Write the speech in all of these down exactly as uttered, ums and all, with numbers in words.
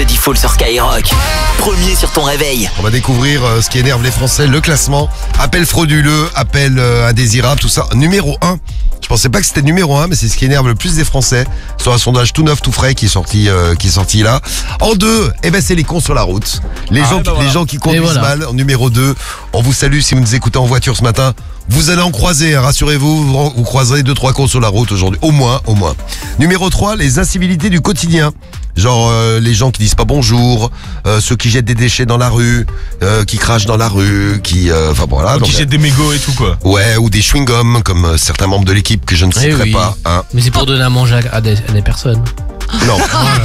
Default sur Skyrock. Premier sur ton réveil. On va découvrir euh, ce qui énerve les Français, le classement. Appel frauduleux, appel euh, indésirable, tout ça. Numéro un. Je pensais pas que c'était numéro un, mais c'est ce qui énerve le plus des Français. Sur un sondage tout neuf, tout frais qui est sorti, euh, qui est sorti là. En deux, eh ben c'est les cons sur la route. Les, Ah, gens, bah qui, voilà. les gens qui conduisent voilà. mal. En numéro deux, on vous salue si vous nous écoutez en voiture ce matin. Vous allez en croiser, hein, rassurez-vous, vous, vous croiserez deux trois cons sur la route aujourd'hui, au moins, au moins. Numéro trois, les incivilités du quotidien. Genre euh, les gens qui disent pas bonjour, euh, ceux qui jettent des déchets dans la rue, euh, qui crachent dans la rue, qui, euh, enfin voilà. Qui donc, jettent des mégots et tout quoi. ouais, ou des chewing-gums comme euh, certains membres de l'équipe que je ne Eh citerai oui. pas. Hein. Mais c'est pour donner à manger à, à des, à des personnes. Non,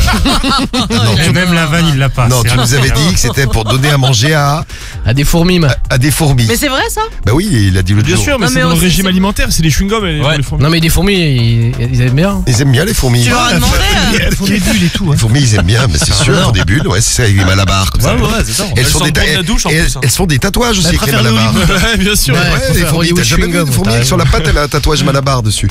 Non, et même la vanne, il l'a pas. non, C'est tu nous avais incroyable. dit que c'était pour donner à manger à À des fourmis. ma- à des fourmis. Mais c'est vrai ça? Bah oui, il a dit le Bien jour. sûr, mais Non, c'est mais dans le aussi, régime c'est- alimentaire, c'est les chewing-gums et les, Ouais. les fourmis. Non mais des fourmis, ils, ils aiment bien. Ils aiment bien les fourmis. Tu leur as demandé? Ils font des bulles et tout. Les Hein. fourmis, ils aiment bien, mais c'est sûr, ils font des bulles, ouais, c'est ça, avec des malabars comme ça. c'est ça. Et elles, font des, ta- de la douche en et elles, plus. hein. elles font des tatouages aussi Elles avec les préfèrent le malabars. Ouais, bien sûr. Ouais. Ouais, faut les faire fourmis, Hollywood t'as jamais vu chewing-gum, une fourmi t'as sur la patte, elle a un tatouage malabar dessus.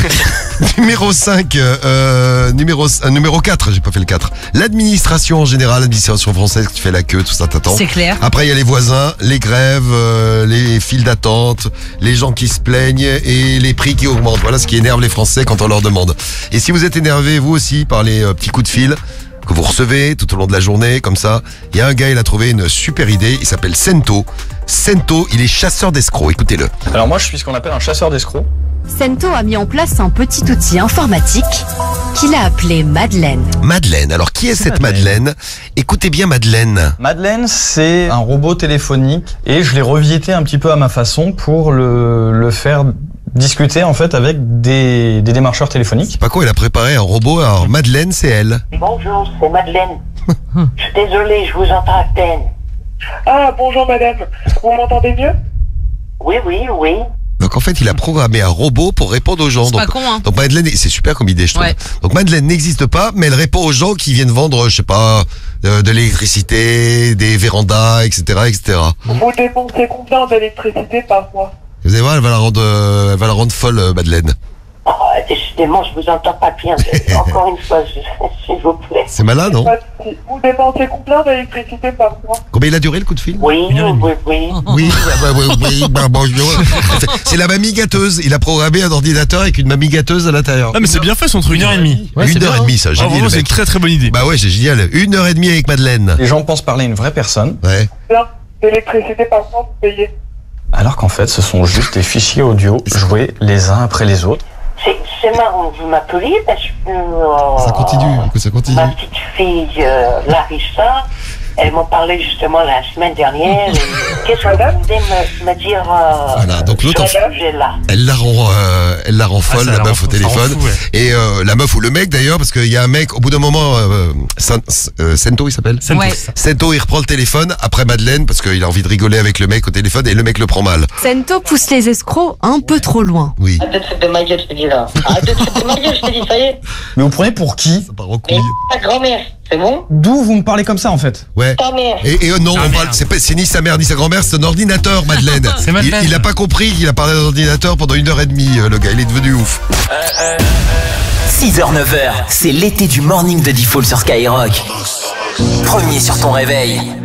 Numéro cinq, euh, numéro, euh, numéro quatre, j'ai pas fait le quatre. L'administration en général, l'administration française qui fait la queue, tout ça t'attend. C'est clair. Après il y a les voisins, les grèves, euh, les files d'attente, les gens qui se plaignent et les prix qui augmentent. Voilà ce qui énerve les Français quand on leur demande. Et si vous êtes énervé vous aussi par les euh, petits coups de fil que vous recevez tout au long de la journée, comme ça, il y a un gars, il a trouvé une super idée, il s'appelle Sento. Sento, il est chasseur d'escrocs, écoutez-le. Alors moi je suis ce qu'on appelle un chasseur d'escrocs. Sento a mis en place un petit outil informatique qu'il a appelé Madeleine. Madeleine, alors qui est cette Madeleine? Écoutez bien Madeleine. Madeleine c'est un robot téléphonique et je l'ai revisité un petit peu à ma façon pour le, le faire discuter en fait avec des, des démarcheurs téléphoniques. Pas quoi, il a préparé un robot, alors Madeleine c'est elle. Bonjour, c'est Madeleine. Je suis désolé, je vous entends à peine. Ah, bonjour madame. Vous m'entendez mieux? Oui, oui, oui. Donc en fait il a programmé un robot pour répondre aux gens. C'est Donc, pas con, hein. donc Madeleine, c'est super comme idée je trouve. Ouais. Donc Madeleine n'existe pas, mais elle répond aux gens qui viennent vendre, je sais pas, euh, de l'électricité, des vérandas, et cetera, et cetera. Vous dépensez combien d'électricité par mois? Vous allez voir, elle va la rendre, euh, elle va la rendre folle, euh, Madeleine. Oh, décidément, je vous entends pas bien. Encore une fois, je- s'il vous plaît. C'est malin, non? Pas de souci. Vous dépensez combien d'électricité par mois? Combien il a duré le coup de fil? Oui, Une heure et demie. oui, oui. Oui, bah, oui, oui, bah, bonjour. C'est la mamie gâteuse. Il a programmé un ordinateur avec une mamie gâteuse à l'intérieur. Ah, mais c'est bien fait son truc. Une heure et demie. Ouais, c'est une heure bien, et demie, ça, Ah, génial. vraiment, le c'est une mec. très très bonne idée. Bah ouais, c'est génial. Une heure et demie avec Madeleine. Les gens pensent parler à une vraie personne Ouais. Combien d'électricité par mois vous payez? alors qu'en fait ce sont juste des fichiers audio joués les uns après les autres. C'est c'est marrant, vous m'appeliez parce que... euh, Ça continue, écoute, ça continue. Ma petite fille, euh, Larissa, elles m'ont parlé justement la semaine dernière. et Qu'est-ce que vous voulez me, me dire euh, Voilà, donc l'autre, sur ce sujet-là? Elle la rend, euh, elle la rend folle, ça la la meuf rend au fou, ça rend téléphone. fou, ouais. Et euh, la meuf ou le mec d'ailleurs, parce qu'il y a un mec, au bout d'un moment, euh, San- euh, Sento il s'appelle Ça me Ouais. pousse, ça. Sento il reprend le téléphone après Madeleine parce qu'il a envie de rigoler avec le mec au téléphone et le mec le prend mal. Sento pousse les escrocs un peu trop loin. Oui. Arrête de te foutre de ma gueule, je te dis là. Arrête de te foutre de ma gueule, je te dis, ça y est. Mais vous prenez pour qui? Ça part en Mais couille. ta grand-mère, c'est bon? D'où vous me parlez comme ça en fait? Ouais. Ta mère. Et, et euh, non, Ah, on parle, merde. c'est pas, c'est ni sa mère ni sa grand-mère, c'est un ordinateur, Madeleine. C'est Madeleine. Il, il a pas compris qu'il a parlé d'un ordinateur pendant une heure et demie, euh, le gars, il est devenu ouf. six heures neuf heures, c'est l'été du morning de Default sur Skyrock. Premier sur ton réveil.